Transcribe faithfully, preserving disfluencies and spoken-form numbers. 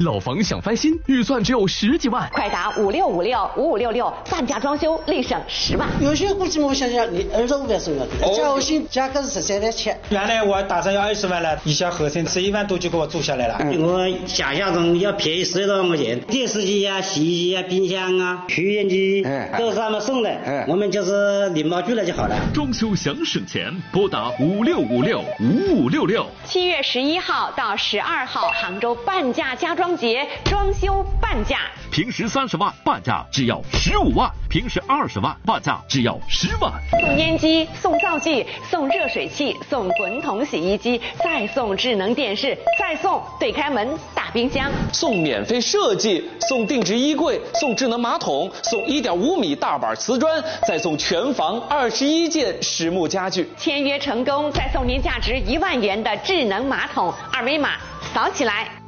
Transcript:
老房想翻新，预算只有十几万， 快打五六五六五五六六，半价装修立省十万。 有些估计我想想，你二十五万收了，价我新价格是十三万七。 原来我打算要二十万了，一小合成吃一万多就给我做下来了。 嗯、我想象中要便宜十多万块钱，电视机啊、洗衣机啊、冰箱啊、抽烟机都是他们送的，嗯、我们就是领毛具了就好了。 装修想省钱，拨打五六五六五五六六。 七月十一号到十二号，杭州半价家装节，装修半价。 平时三十万，半价只要十五万；平时二十万，半价只要十万。 送烟机，送灶具，送热水器，送滚筒洗衣机，再送智能电视，再送对开门大冰箱， 送免费设计，送定制衣柜，送智能马桶，送一点五米大板瓷砖，再送全房二十一件实木家具。 签约成功，再送您价值一万元的智能马桶，二维码扫起来。